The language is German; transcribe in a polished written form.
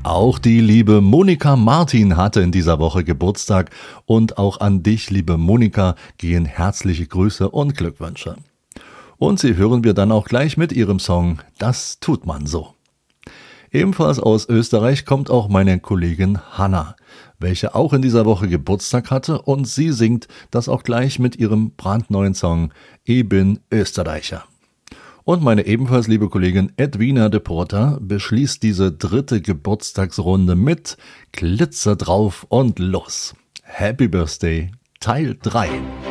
Auch die liebe Monika Martin hatte in dieser Woche Geburtstag und auch an dich, liebe Monika, gehen herzliche Grüße und Glückwünsche. Und sie hören wir dann auch gleich mit ihrem Song Das tut man so. Ebenfalls aus Österreich kommt auch meine Kollegin Hanna, welche auch in dieser Woche Geburtstag hatte und sie singt das auch gleich mit ihrem brandneuen Song Ich bin Österreicher. Und meine ebenfalls liebe Kollegin Edwina de Porter beschließt diese dritte Geburtstagsrunde mit Glitzer drauf und los. Happy Birthday Teil 3.